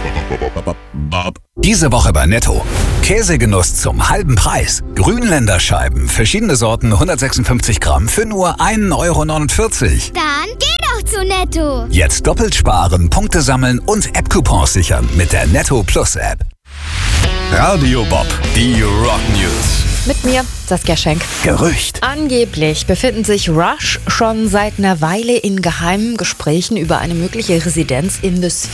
Diese Woche bei Netto. Käsegenuss zum halben Preis. Grünländerscheiben, verschiedene Sorten, 156 Gramm für nur 1,49 €. Dann geh doch zu Netto. Jetzt doppelt sparen, Punkte sammeln und App-Coupons sichern mit der Netto Plus App. Radio Bob, die Rock News. Mit mir, Saskia Schenk. Gerücht. Angeblich befinden sich Rush schon seit einer Weile in geheimen Gesprächen über eine mögliche Residenz in The Sphere.